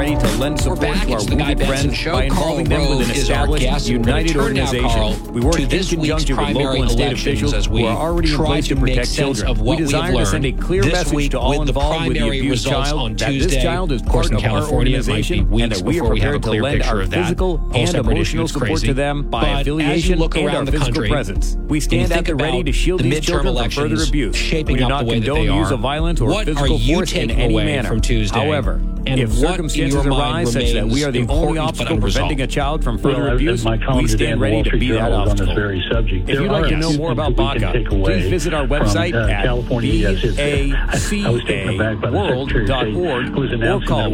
ready to lend support to our wounded friends by involving them with an established, united organization. We work in conjunction with local and state officials who are already in place to protect children. We desire to send a clear message to all involved with the abused child that this child is part of our organization and that we are prepared to lend our physical and emotional support to them by affiliation and our physical presence. We stand at the ready to shield these children from further abuse. We do not condone use of violence or physical force in any manner. However, if circumstances arise such that we are the only obstacle preventing a child from further abuse, we stand ready to be that obstacle. If you'd like to know more about BACA, please visit our website at bacaworld.org or call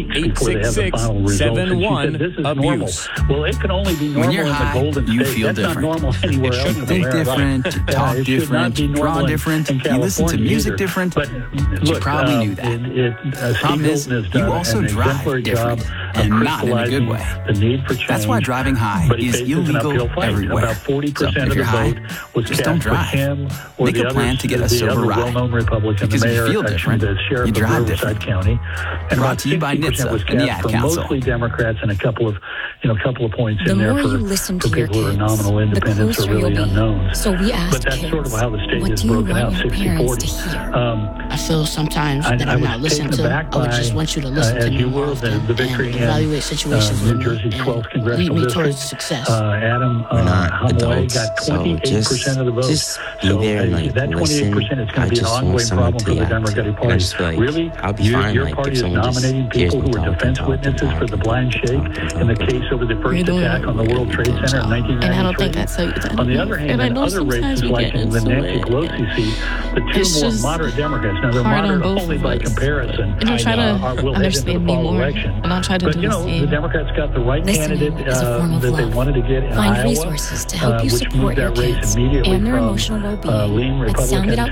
1-866-71-ABUSE. Well, it can only be normal in the Golden State. You feel different. It shouldn't think different, talk different, draw different, you listen to music different, but you probably knew that. The problem is, you also drive different, and not in a good way. That's why driving high is illegal everywhere. So if you're high, just don't drive. Make a plan to get a sober ride. Because if you feel different, you drive different. Brought to you by NHTSA and the Ad Council. Mostly Democrats and a couple of points in there for people who are nominal independents or really unknowns. So we ask but that's sort of how the state is broken out, 60-40. I feel sometimes that I'm not listened to. I would just want you to listen to me more often and evaluate situations with me and lead me towards success. Adam Hamoy got 28% of the vote. Just be there and that 28% is going to be an ongoing problem for the Democratic Party. Really? Your party is nominating people who were defense witnesses for the blind shake in the case over the first attack on the World Trade Center in 1993. And I don't think that's how you done. On the other hand, in other races like in the Nancy Pelosi seat, the two more moderate Democrats, now they're moderate only by comparison, and I'll try to understand me more, and I'll try to do the same. The Democrats got the right candidate that they wanted to get in Iowa, resources to help you which moved that race immediately and their from emotional well-being lean Republican to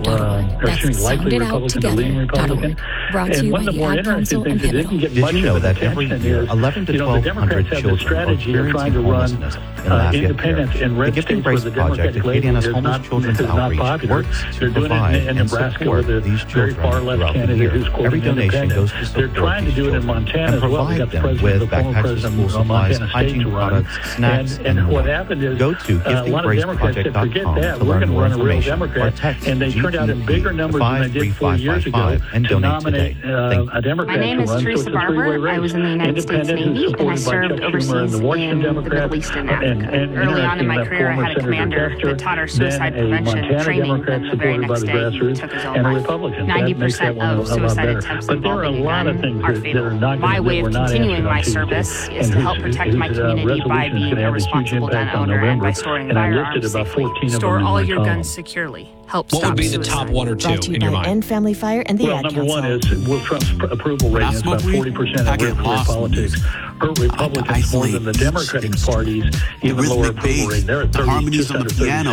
likely Republican to lean Republican. Brought to you by the Ad Council and Pivotal. Did you know that every year, 11 to 1,200 children are strategy of trying to run independence in red states where the Democratic label is not popular. They're doing it in Nebraska with a very far left candidate who's quoting independence. They're trying to do it in Montana as well. We got the former president of Montana State to run. And what happened is a lot of Democrats said, forget that, we're going to run a real Democrat. And they turned out in bigger numbers than they did 4 years ago to nominate a Democrat to run. My name is Teresa Barber. I was in the United States Navy, and I served overseas in the Middle East and Africa. Early on in my career, I had a commander that taught our suicide prevention training, and the very next day he took his own life. 90% of suicide attempts involving a gun are fatal. My way of continuing my service is to help protect my community by being a responsible gun owner and by storing firearms safely. Store all your guns securely. Help what stop would be suicide. The top one or two in your mind? End Family Fire and the Ad Council. Well, number one is Will Trump's approval rating is about 40% of red politics. Hurt Republicans more than the Democratic Party's even lower approval rating. They're at 30, just under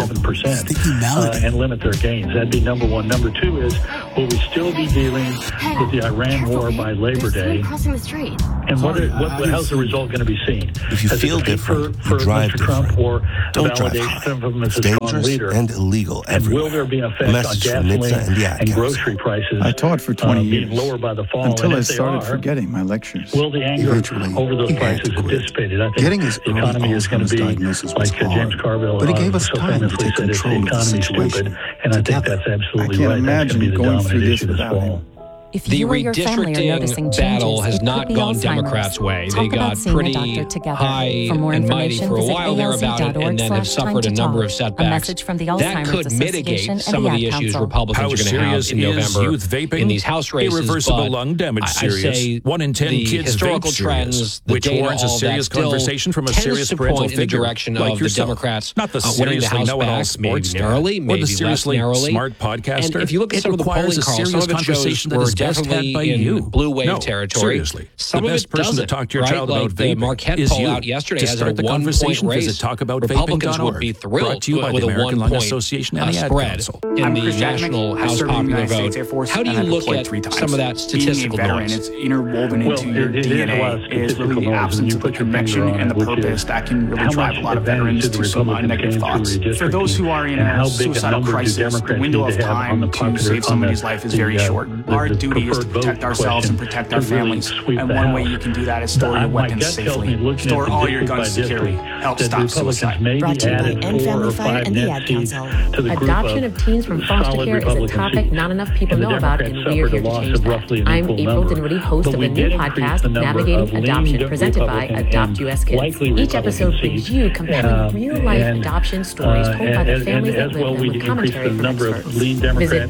37%, and limit their gains. That'd be number one. Number two is, will we still be dealing with the Iran war by Labor Day? And how's the result going to be seen? If you feel different, you drive different. Trump or Don't drive validation of him as It's a strong dangerous leader? and illegal everywhere. And will there be an effect on gasoline and grocery prices? I taught for 20 years. Being lower by the fall, until I and started forgetting my lectures. Will the anger over those prices have dissipated? I think Getting his the economy is going to be like James Carville, but he gave us time to take control of the situation. And I think that's absolutely I right. can't imagine going through this without him. If the you or your family are noticing redistricting battle changes, has not gone Democrats' way. They got pretty high and mighty for a while there about it, and then have suffered a number of setbacks. That could mitigate some of the issues Republicans are going to have in November in these House races. Irreversible lung damage serious. 1 in 10 kids historical vape trends, serious, the which data, warrants a all serious that conversation from a serious parental in the figure direction like of yourself. the Democrats Not the winning the seriously House know-it-all back, sports maybe narrowly, maybe or the seriously less narrowly. smart podcaster. And if you look at some of the polling, Carl, some of it shows we're definitely in blue wave territory. Seriously, some the of best it person doesn't, to talk to your right? child like about the vaping Marquette is poll you. out yesterday To has start a the 1-point conversation, race. visit Republicans talkaboutVaping.org. would be Brought thrilled to you by with the a American Lung 1-point Association and the Ad spread Council. in the national House popular vote. How do you look at some of that statistical noise? It's interwoven into your DNA. It's really the absence of the connection and the purpose that can really drive a lot of veterans to some negative thoughts. For those who are in a suicidal crisis, the window of time to save somebody's life is very short. Our duty duty is to protect ourselves and protect our families. And one way you can do that is store your weapons safely. Store all your guns securely. Help stop suicide. Brought to you by End Family Fire and the Ad Council. Adoption of teens from foster care is a topic not enough people know about, and we're here to change that. I'm April Dinwiddie, host of the new podcast, Navigating Adoption, presented by Adopt US Kids. Each episode brings you compelling real-life adoption stories told by the families that live them with commentary from experts. Visit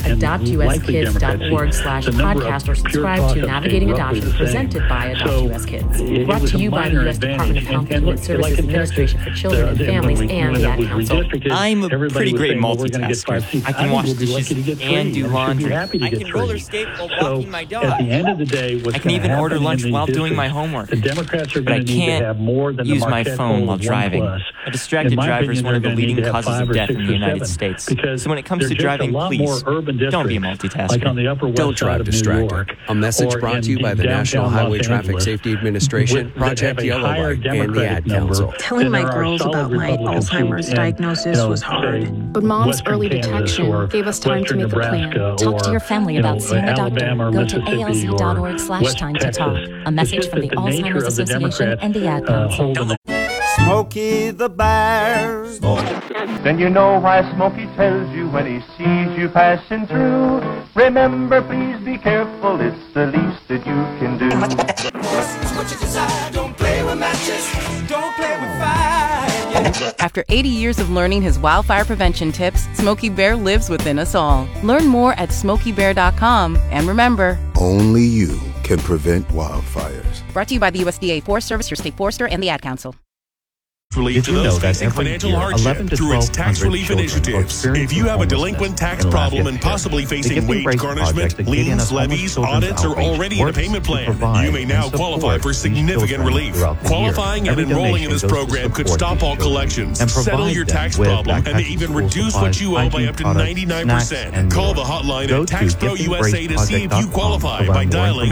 adoptuskids.org/podcast or subscribe to Navigating Adoption, presented by Adopt US Kids. Brought to you by the U.S. Department of Health and Human Services Administration for Children and Families and the Ad Council. I'm a pretty great multitasker. I can wash dishes and do laundry. I can roller skate while walking my dog. At the end of the day, I can even order lunch while doing my homework. But I can't use my phone while driving. A distracted driver is one of the leading causes of death in the United States. So when it comes to driving, please don't be a multitasker. Don't drive distracted. A message brought to you by the National Highway Traffic Safety Administration, Project Yellow Light, and the Ad Council. Telling my girls about my Alzheimer's diagnosis was hard. But Mom's early detection gave us time to make a plan. Talk to your family about seeing a doctor. Go to alz.org/time to talk. A message from the Alzheimer's Association and the Ad Council. Smokey the Bear. Then you know why Smokey tells you when he sees you passing through. Remember, please be careful, it's the least that you can do. What you desire, don't play with matches, don't play with fire. After 80 years of learning his wildfire prevention tips, Smokey Bear lives within us all. Learn more at SmokeyBear.com. And remember, only you can prevent wildfires. Brought to you by the USDA Forest Service, your state forester, and the Ad Council. Relief to those facing financial hardship through its tax relief initiatives. If you have a delinquent tax problem and possibly facing wage garnishment, liens, levies, audits, or already in a payment plan, you may now qualify for significant relief. Qualifying and enrolling in this program could stop all collections, settle your tax problem, and may even reduce what you owe by up to 99%. Call the hotline at TaxPro USA to see if you qualify by dialing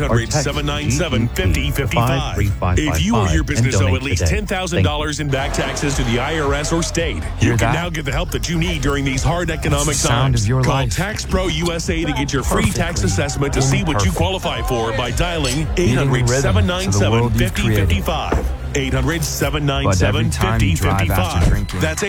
800-797-5055. If you or your business owe at least $10,000 in back taxes to the IRS or state, you can now get the help that you need during these hard economic times. Call TaxPro USA to get your free tax assessment to see what you qualify for by dialing 800-797-5055. 800-797-5055. That's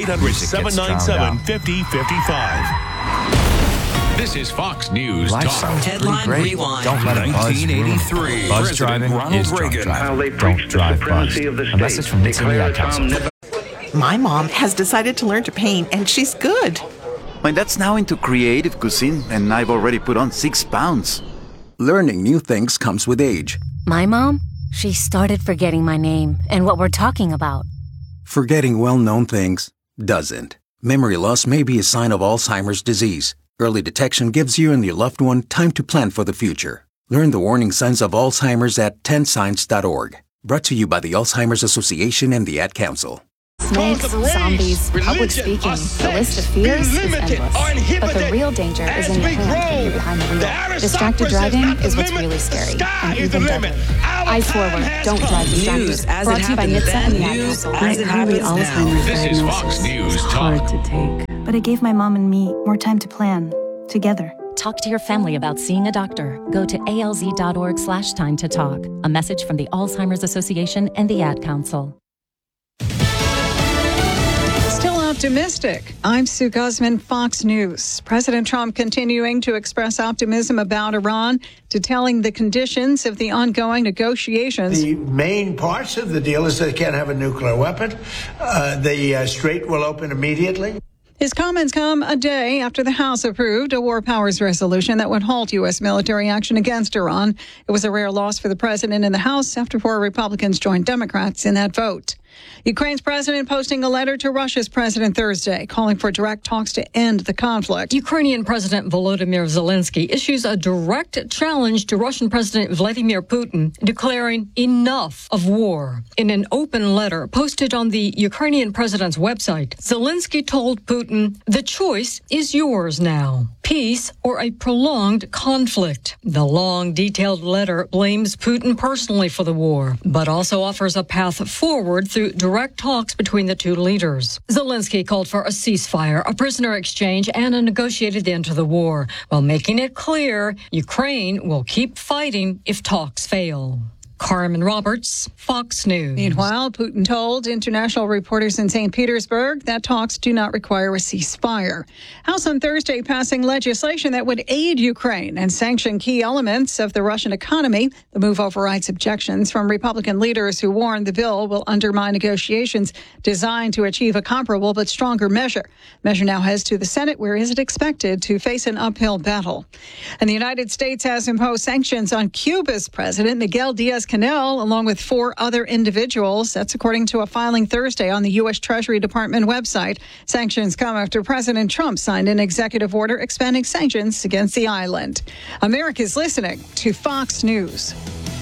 800-797-5055. This is Fox News Talk. Headline Rewind. Don't let it buzz. 1983. Buzz driving is drunk driving. Don't drive buzz. A message from Nixon and the Ad Council. My mom has decided to learn to paint, and she's good. My dad's now into creative cuisine, and I've already put on 6 pounds. Learning new things comes with age. My mom? She started forgetting my name and what we're talking about. Forgetting well-known things doesn't. Memory loss may be a sign of Alzheimer's disease. Early detection gives you and your loved one time to plan for the future. Learn the warning signs of Alzheimer's at 10signs.org. Brought to you by the Alzheimer's Association and the Ad Council. Snakes, zombies, public speaking, the list of fears is endless. But the real danger is in your hand when you're behind the wheel. Distracted driving is what's really scary and even deadly. Eyes forward, don't drive distracted. Brought to you by NHTSA and the Ad Council. This is Fox News Talk. Hard to take, but it gave my mom and me more time to plan together. Talk to your family about seeing a doctor. Go to alz.org/time to talk. A message from the Alzheimer's Association and the Ad Council. Optimistic. I'm Sue Guzman, Fox News. President Trump continuing to express optimism about Iran, detailing the conditions of the ongoing negotiations. The main parts of the deal is they can't have a nuclear weapon. The strait will open immediately. His comments come a day after the House approved a war powers resolution that would halt U.S. military action against Iran. It was a rare loss for the president in the House after 4 Republicans joined Democrats in that vote. Ukraine's president posting a letter to Russia's president Thursday, calling for direct talks to end the conflict. Ukrainian President Volodymyr Zelensky issues a direct challenge to Russian President Vladimir Putin, declaring enough of war. In an open letter posted on the Ukrainian president's website, Zelensky told Putin, "The choice is yours now." peace or a prolonged conflict. The long, detailed letter blames Putin personally for the war, but also offers a path forward through direct talks between the two leaders. Zelensky called for a ceasefire, a prisoner exchange, and a negotiated end to the war, while making it clear Ukraine will keep fighting if talks fail. Carmen Roberts, Fox News. Meanwhile, Putin told international reporters in St. Petersburg that talks do not require a ceasefire. House on Thursday passing legislation that would aid Ukraine and sanction key elements of the Russian economy. The move overrides objections from Republican leaders who warned the bill will undermine negotiations designed to achieve a comparable but stronger measure. Measure now heads to the Senate, where it is expected to face an uphill battle. And the United States has imposed sanctions on Cuba's president, Miguel Diaz-Canel, along with 4 other individuals. That's according to a filing Thursday on the U.S. Treasury Department website. Sanctions come after President Trump signed an executive order expanding sanctions against the island. America's listening to Fox News.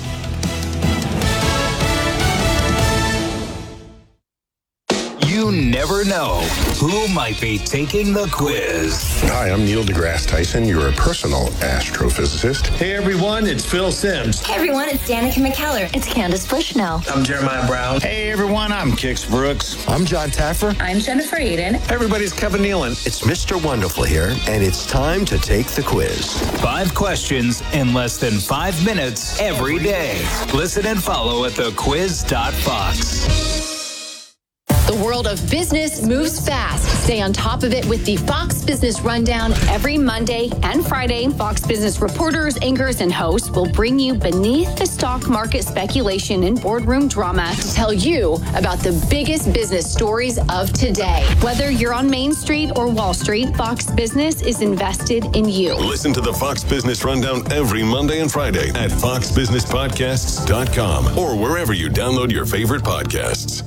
You never know who might be taking the quiz. Hi, I'm Neil deGrasse Tyson, your personal astrophysicist. Hey everyone, it's Phil Simms. Hey everyone, it's Danica McKellar. It's Candace Bushnell. I'm Jeremiah Brown. Hey everyone, I'm Kix Brooks. I'm John Taffer. I'm Jennifer Aiden. Everybody's Kevin Nealon. It's Mr. Wonderful here, and it's time to take the quiz. 5 questions in less than 5 minutes every day. Listen and follow at thequiz.fox. The world of business moves fast. Stay on top of it with the Fox Business Rundown every Monday and Friday. Fox Business reporters, anchors, and hosts will bring you beneath the stock market speculation and boardroom drama to tell you about the biggest business stories of today. Whether you're on Main Street or Wall Street, Fox Business is invested in you. Listen to the Fox Business Rundown every Monday and Friday at foxbusinesspodcasts.com or wherever you download your favorite podcasts.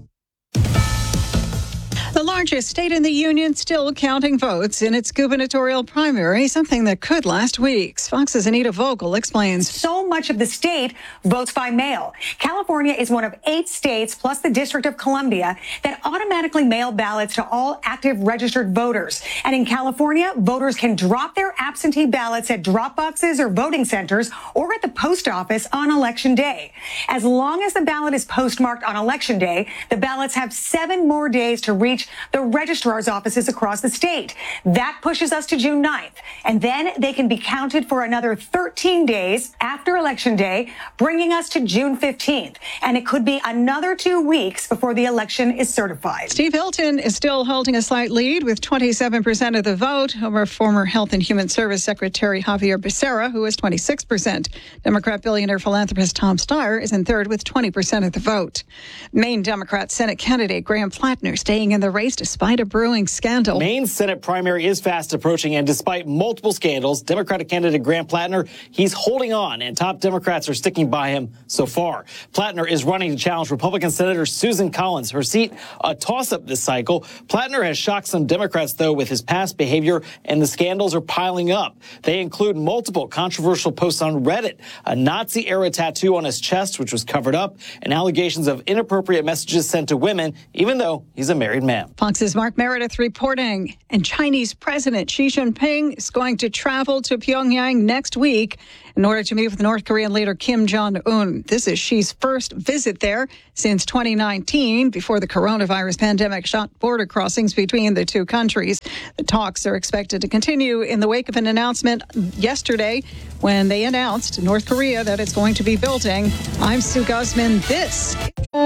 The largest state in the union still counting votes in its gubernatorial primary, something that could last weeks. Fox's Anita Vogel explains. So much of the state votes by mail. California is one of 8 states, plus the District of Columbia, that automatically mail ballots to all active registered voters. And in California, voters can drop their absentee ballots at drop boxes or voting centers or at the post office on Election Day. As long as the ballot is postmarked on Election Day, the ballots have 7 more days to reach the registrar's offices across the state. That pushes us to June 9th. And then they can be counted for another 13 days after Election Day, bringing us to June 15th. And it could be another 2 weeks before the election is certified. Steve Hilton is still holding a slight lead with 27% of the vote over former Health and Human Service Secretary Javier Becerra, who is 26%. Democrat billionaire philanthropist Tom Steyer is in third with 20% of the vote. Maine Democrat Senate candidate Graham Plattner staying in the race despite a brewing scandal. Maine's Senate primary is fast approaching, and despite multiple scandals, Democratic candidate Graham Plattner, he's holding on, and top Democrats are sticking by him so far. Plattner is running to challenge Republican Senator Susan Collins, her seat a toss-up this cycle. Plattner has shocked some Democrats, though, with his past behavior, and the scandals are piling up. They include multiple controversial posts on Reddit, a Nazi-era tattoo on his chest, which was covered up, and allegations of inappropriate messages sent to women, even though he's a married man. Fox's Mark Meredith reporting. And Chinese President Xi Jinping is going to travel to Pyongyang next week in order to meet with North Korean leader Kim Jong-un. This is Xi's first visit there since 2019, before the coronavirus pandemic shut border crossings between the two countries. The talks are expected to continue in the wake of an announcement yesterday when they announced North Korea that it's going to be building. I'm Sue Guzman. This.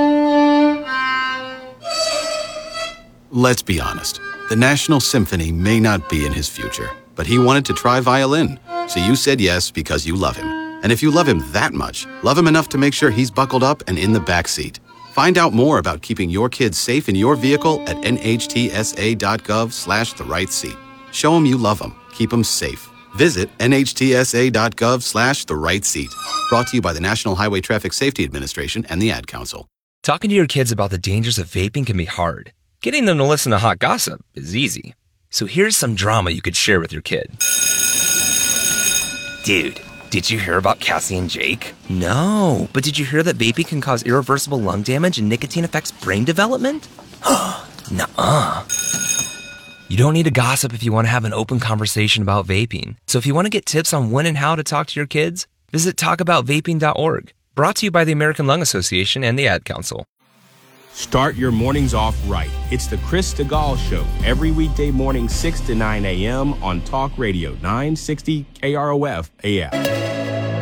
Let's be honest. The National Symphony may not be in his future, but he wanted to try violin. So you said yes because you love him. And if you love him that much, love him enough to make sure he's buckled up and in the back seat. Find out more about keeping your kids safe in your vehicle at nhtsa.gov/the-right-seat. Show him you love him. Keep him safe. Visit nhtsa.gov/the-right-seat. Brought to you by the National Highway Traffic Safety Administration and the Ad Council. Talking to your kids about the dangers of vaping can be hard. Getting them to listen to hot gossip is easy. So here's some drama you could share with your kid. Dude, did you hear about Cassie and Jake? No, but did you hear that vaping can cause irreversible lung damage and nicotine affects brain development? Nuh-uh. You don't need to gossip if you want to have an open conversation about vaping. So if you want to get tips on when and how to talk to your kids, visit talkaboutvaping.org. Brought to you by the American Lung Association and the Ad Council. Start your mornings off right. It's the Chris DeGaulle Show, every weekday morning, 6 to 9 a.m. on Talk Radio 960 KROF AM.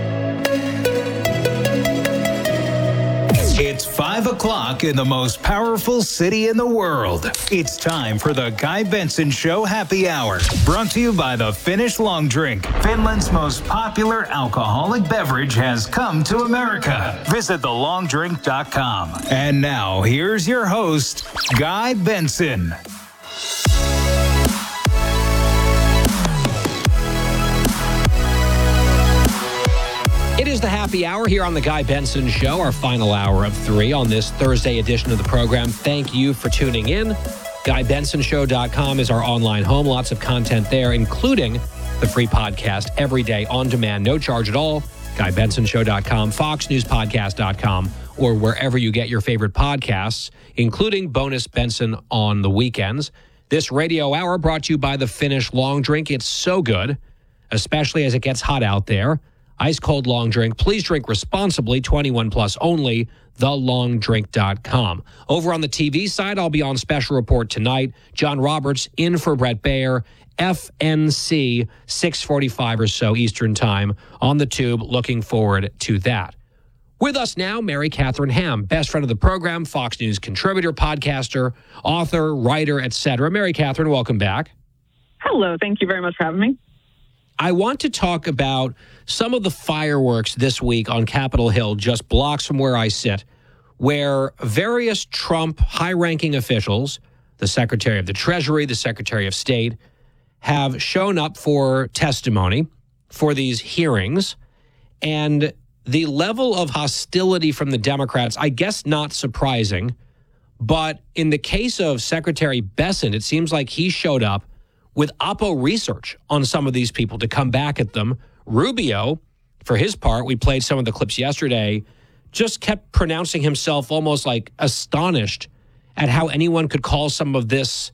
It's 5 o'clock in the most powerful city in the world. It's time for the Guy Benson Show Happy Hour, brought to you by the Finnish Long Drink. Finland's most popular alcoholic beverage has come to America. Visit thelongdrink.com. And now, here's your host, Guy Benson. It is the happy hour here on the Guy Benson Show, our final hour of 3 on this Thursday edition of the program. Thank you for tuning in. GuyBensonShow.com is our online home. Lots of content there, including the free podcast every day on demand, no charge at all. GuyBensonShow.com, FoxNewsPodcast.com, or wherever you get your favorite podcasts, including Bonus Benson on the weekends. This radio hour brought to you by the Finnish Long Drink. It's so good, especially as it gets hot out there. Ice cold long drink. Please drink responsibly. 21 plus only. TheLongDrink.com. Over on the TV side, I'll be on special report tonight. John Roberts in for Brett Baer. FNC 6:45 or so Eastern Time on the Tube. Looking forward to that. With us now, Mary Catherine Ham, best friend of the program, Fox News contributor, podcaster, author, writer, etc. Mary Catherine, welcome back. Hello. Thank you very much for having me. I want to talk about some of the fireworks this week on Capitol Hill, just blocks from where I sit, where various Trump high-ranking officials, the Secretary of the Treasury, the Secretary of State, have shown up for testimony for these hearings. And the level of hostility from the Democrats, I guess not surprising, but in the case of Secretary Bessent, it seems like he showed up with Oppo research on some of these people to come back at them. Rubio, for his part, we played some of the clips yesterday, just kept pronouncing himself almost like astonished at how anyone could call some of this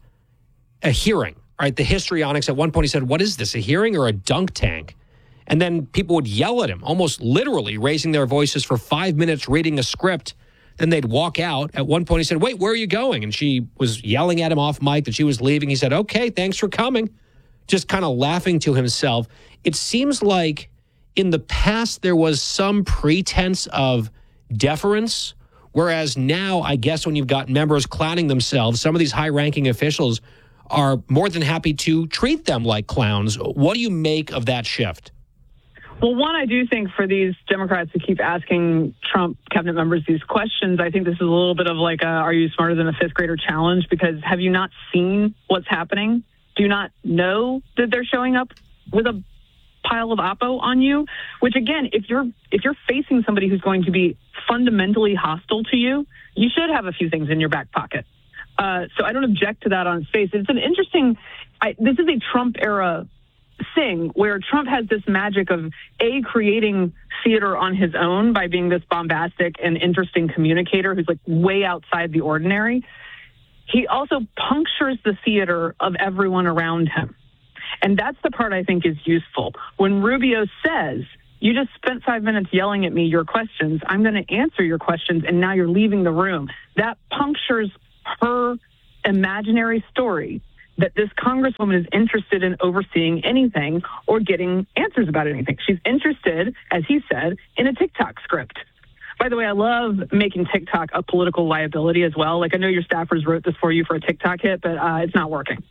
a hearing, right? The histrionics, at one point he said, what is this, a hearing or a dunk tank? And then people would yell at him, almost literally raising their voices for 5 minutes reading a script. Then they'd walk out. At one point, he said, wait, where are you going? And she was yelling at him off mic that she was leaving. He said, okay, thanks for coming. Just kind of laughing to himself. It seems like in the past, there was some pretense of deference, whereas now, I guess when you've got members clowning themselves, some of these high-ranking officials are more than happy to treat them like clowns. What do you make of that shift? Well, one, I do think for these Democrats to keep asking Trump cabinet members these questions, I think this is a little bit of like a, are you smarter than a fifth grader challenge? Because have you not seen what's happening? Do you not know that they're showing up with a pile of Oppo on you? Which, again, if you're facing somebody who's going to be fundamentally hostile to you, you should have a few things in your back pocket. So I don't object to that on its face. It's an interesting, this is a Trump era thing where Trump has this magic of creating theater on his own by being this bombastic and interesting communicator who's like way outside the ordinary. He also punctures the theater of everyone around him. And that's the part I think is useful. When Rubio says, you just spent 5 minutes yelling at me your questions, I'm going to answer your questions, and now you're leaving the room. That punctures her imaginary story that this congresswoman is interested in overseeing anything or getting answers about anything. She's interested, as he said, in a TikTok script. By the way, I love making TikTok a political liability as well. Like, I know your staffers wrote this for you for a TikTok hit, but it's not working.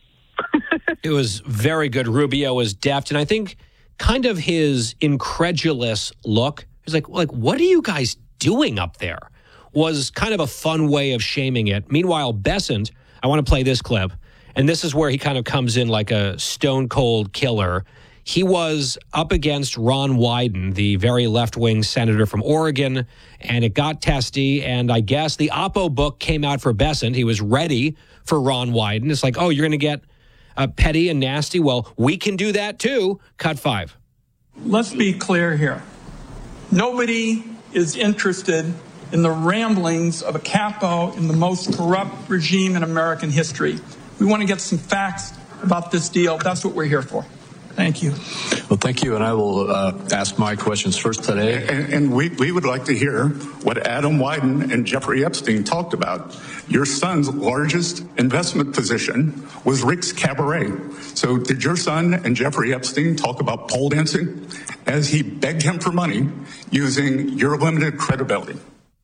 It was very good. Rubio was deft, and I think kind of his incredulous look, he's like, what are you guys doing up there? Was kind of a fun way of shaming it. Meanwhile, Bessent, I want to play this clip. And this is where he kind of comes in like a stone cold killer. He was up against Ron Wyden, the very left-wing senator from Oregon, and it got testy. And I guess the Oppo book came out for Bessent. He was ready for Ron Wyden. It's like, oh, you're going to get petty and nasty? Well, we can do that too. Cut 5. Let's be clear here. Nobody is interested in the ramblings of a capo in the most corrupt regime in American history. We want to get some facts about this deal. That's what we're here for. Thank you. Well, thank you, and I will ask my questions first today. And we would like to hear what Adam Wyden and Jeffrey Epstein talked about. Your son's largest investment position was Rick's Cabaret. So did your son and Jeffrey Epstein talk about pole dancing as he begged him for money using your limited credibility?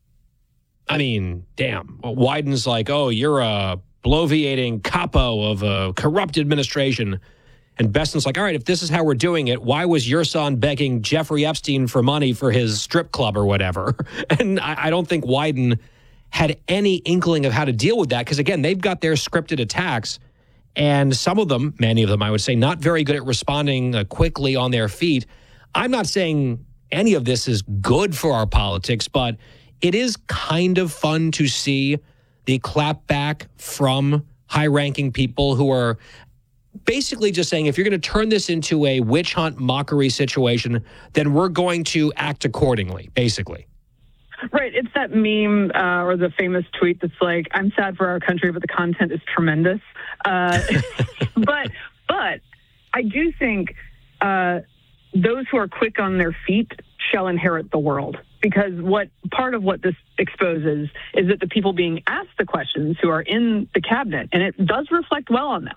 I mean, damn. Wyden's like, oh, you're a bloviating capo of a corrupt administration. And Beston's like, all right, if this is how we're doing it, why was your son begging Jeffrey Epstein for money for his strip club or whatever? And I don't think Wyden had any inkling of how to deal with that because, again, they've got their scripted attacks. And some of them, many of them, I would say, not very good at responding quickly on their feet. I'm not saying any of this is good for our politics, but it is kind of fun to see the clapback from high-ranking people who are basically just saying, if you're going to turn this into a witch hunt mockery situation, then we're going to act accordingly, basically. Right. It's that meme or the famous tweet that's like, I'm sad for our country, but the content is tremendous. But I do think those who are quick on their feet shall inherit the world. Because part of what this exposes is that the people being asked the questions who are in the cabinet, and it does reflect well on them,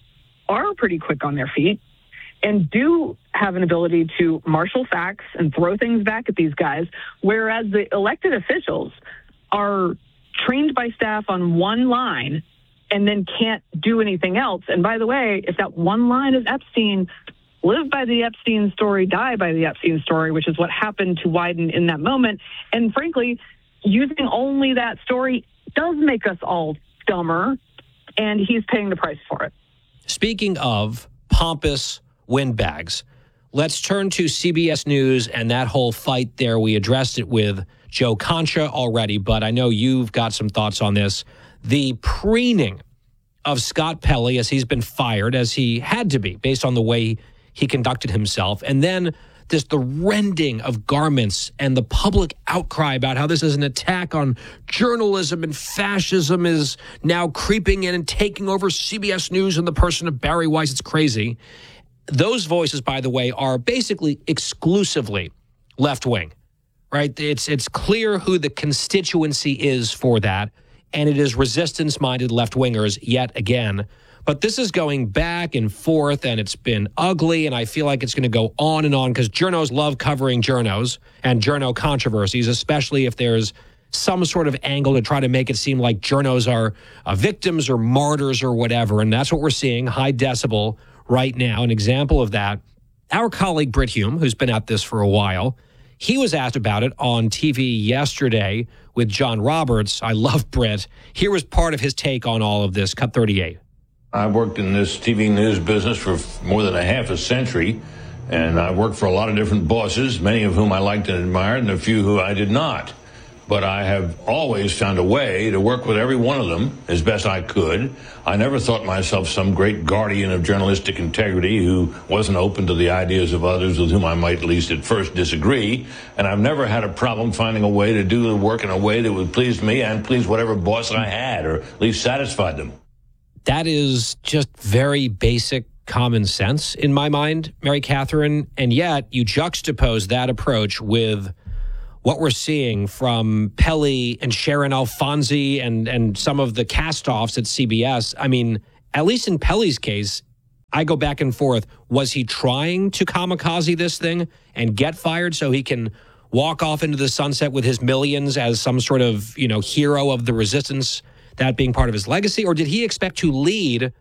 are pretty quick on their feet and do have an ability to marshal facts and throw things back at these guys, whereas the elected officials are trained by staff on one line and then can't do anything else. And by the way, if that one line is Epstein, live by the Epstein story, die by the Epstein story, which is what happened to Wyden in that moment. And frankly, using only that story does make us all dumber, and he's paying the price for it. Speaking of pompous windbags, let's turn to CBS News and that whole fight there. We addressed it with Joe Concha already, but I know you've got some thoughts on this. The preening of Scott Pelley as he's been fired, as he had to be, based on the way he conducted himself, and then the rending of garments and the public outcry about how this is an attack on journalism and fascism is now creeping in and taking over CBS News in the person of Bari Weiss. It's crazy. Those voices, by the way, are basically exclusively left-wing, right? It's clear who the constituency is for that, and it is resistance-minded left-wingers yet again. But this is going back and forth, and it's been ugly, and I feel like it's going to go on and on because journos love covering journos and journo controversies, especially if there's some sort of angle to try to make it seem like journos are victims or martyrs or whatever, and that's what we're seeing, high decibel right now. An example of that, our colleague Brit Hume, who's been at this for a while, he was asked about it on TV yesterday with John Roberts. I love Brit. Here was part of his take on all of this. Cut 38. I worked in this TV news business for more than a half a century, and I worked for a lot of different bosses, many of whom I liked and admired, and a few who I did not. But I have always found a way to work with every one of them as best I could. I never thought myself some great guardian of journalistic integrity who wasn't open to the ideas of others with whom I might at least at first disagree. And I've never had a problem finding a way to do the work in a way that would please me and please whatever boss I had, or at least satisfied them. That is just very basic common sense in my mind, Mary Catherine. And yet you juxtapose that approach with what we're seeing from Pelley and Sharon Alfonsi and some of the cast-offs at CBS. I mean, at least in Pelley's case, I go back and forth. Was he trying to kamikaze this thing and get fired so he can walk off into the sunset with his millions as some sort of, hero of the resistance, that being part of his legacy? Or did he expect to lead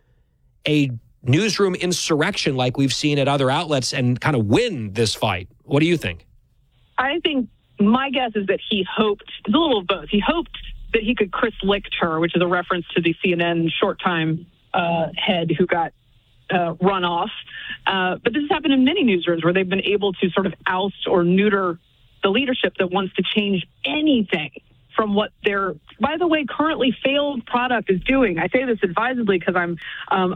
a newsroom insurrection like we've seen at other outlets and kind of win this fight? What do you think? I think my guess is that he hoped, it's a little of both. He hoped that he could Chris Lichter, which is a reference to the CNN short-time head who got run off. But this has happened in many newsrooms where they've been able to sort of oust or neuter the leadership that wants to change anything from what their, by the way, currently failed product is doing. I say this advisedly because I'm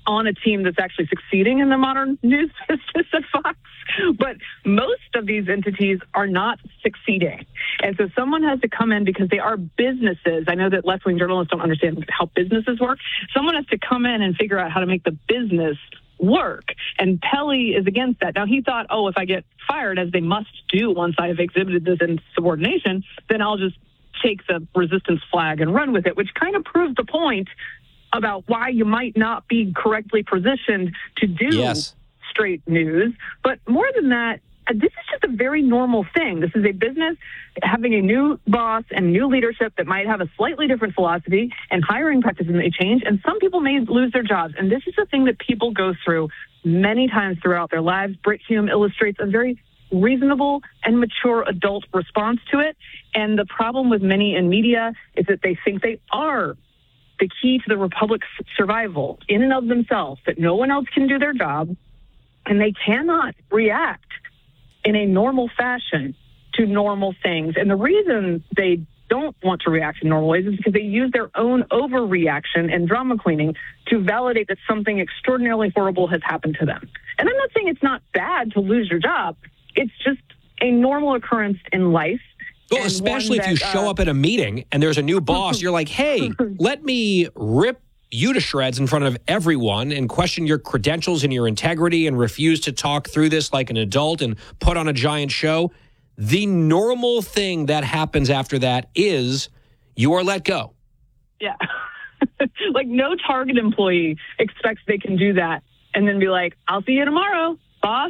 on a team that's actually succeeding in the modern news business at Fox. But most of these entities are not succeeding. And so someone has to come in because they are businesses. I know that left-wing journalists don't understand how businesses work. Someone has to come in and figure out how to make the business work. And Pelley is against that. Now, he thought, oh, if I get fired, as they must do once I have exhibited this insubordination, then I'll just take the resistance flag and run with it, which kind of proves the point about why you might not be correctly positioned to do straight news. But more than that, this is just a very normal thing. This is a business having a new boss and new leadership that might have a slightly different philosophy, and hiring practices may change, and some people may lose their jobs. And this is a thing that people go through many times throughout their lives. Brit Hume illustrates a very reasonable and mature adult response to it. And the problem with many in media is that they think they are the key to the republic's survival in and of themselves, that no one else can do their job, and they cannot react in a normal fashion to normal things. And the reason they don't want to react in normal ways is because they use their own overreaction and drama queening to validate that something extraordinarily horrible has happened to them. And I'm not saying it's not bad to lose your job. It's just a normal occurrence in life. Well, especially if you show up at a meeting and there's a new boss, you're like, hey, let me rip you to shreds in front of everyone and question your credentials and your integrity and refuse to talk through this like an adult and put on a giant show. The normal thing that happens after that is you are let go. Yeah. Like no Target employee expects they can do that and then be like, I'll see you tomorrow, boss.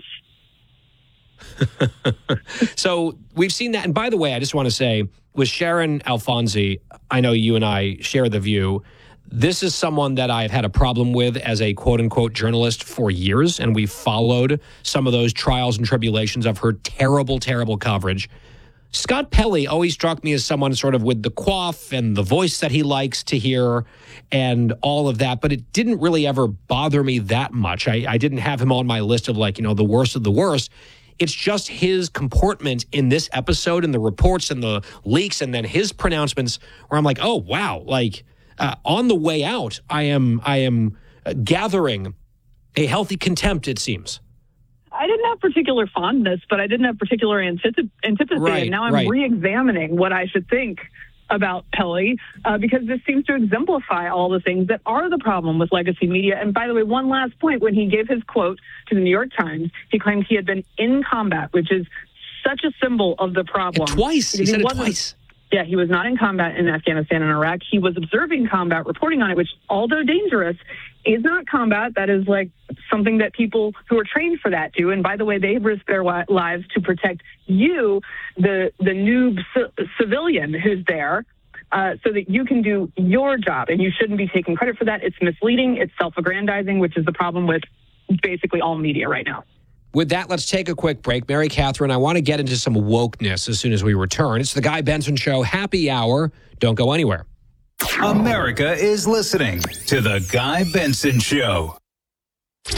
So we've seen that. And by the way, I just want to say, with Sharon Alfonsi, I know you and I share the view. This is someone that I've had a problem with as a quote-unquote journalist for years, and we've followed some of those trials and tribulations of her terrible, terrible coverage. Scott Pelley always struck me as someone sort of with the quaff and the voice that he likes to hear and all of that, but it didn't really ever bother me that much. I didn't have him on my list of like, the worst of the worst. It's just his comportment in this episode and the reports and the leaks and then his pronouncements where I'm like, oh, wow, like... on the way out, I am gathering a healthy contempt, it seems. I didn't have particular fondness, but I didn't have particular antipathy. And now I'm re-examining what I should think about Pelley because this seems to exemplify all the things that are the problem with legacy media. And by the way, one last point, when he gave his quote to the New York Times, he claimed he had been in combat, which is such a symbol of the problem. Twice. He said it twice. Yeah, he was not in combat in Afghanistan and Iraq. He was observing combat, reporting on it, which, although dangerous, is not combat. That is like something that people who are trained for that do. And by the way, they risk their lives to protect you, the noob civilian who's there, so that you can do your job. And you shouldn't be taking credit for that. It's misleading. It's self-aggrandizing, which is the problem with basically all media right now. With that, let's take a quick break. Mary Catherine, I want to get into some wokeness as soon as we return. It's the Guy Benson Show, Happy Hour. Don't go anywhere. America is listening to the Guy Benson Show.